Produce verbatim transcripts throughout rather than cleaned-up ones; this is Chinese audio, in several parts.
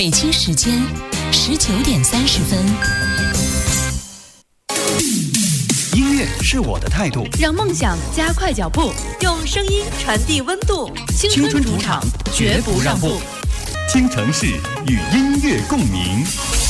北京时间十九点三十分。 音乐是我的态度， 让梦想加快脚步，用声音传递温度。青春主场，绝不让步。 京城市与音乐共鸣。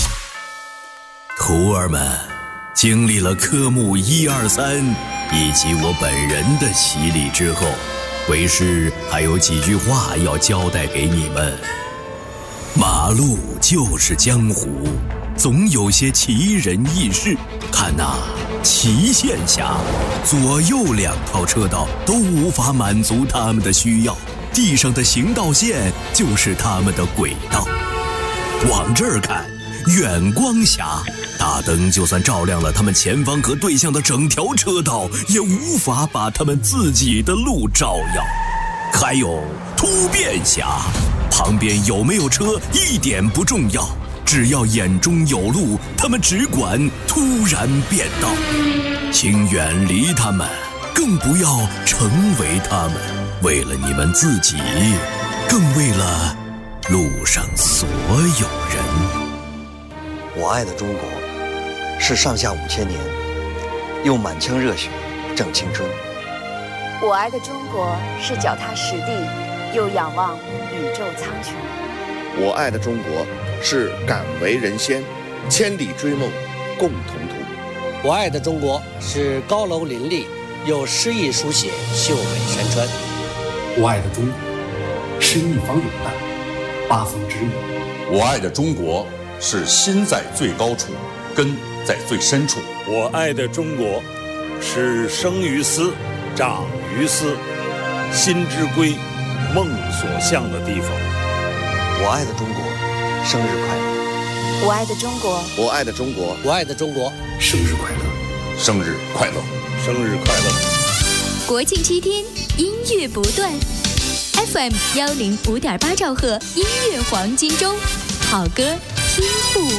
徒儿们，经历了科目一二三以及我本人的洗礼之后，为师还有几句话要交代给你们。马路就是江湖，总有些奇人异事。看那齐县峡，左右两套车道都无法满足他们的需要，地上的行道线就是他们的轨道。往这儿看，远光峡，大灯就算照亮了他们前方和对向的整条车道，也无法把他们自己的路照耀。还有突变峡，旁边有没有车一点不重要，只要眼中有路，他们只管突然变道。请远离他们，更不要成为他们，为了你们自己，更为了路上所有人。 我爱的中国是上下五千年，用满腔热血正青春。 我爱的中国是脚踏实地，又仰望宇宙苍穹。 我爱的中国是敢为人先，千里追梦共同途。 我爱的中国是高楼林立，又诗意书写秀美山川。 我爱的中国是一方有难，八方支援。 我爱的中国是心在最高处，根在最深处。 我爱的中国是生于斯，长于斯，心之归，梦所向的地方。 我爱的中国，生日快乐！ 我爱的中国， 我爱的中国， 我爱的中国， 生日快乐！ 生日快乐！ 生日快乐！ 国庆七天，音乐不断 ，F M 幺零五点八兆赫，音乐黄金周，好歌听不完。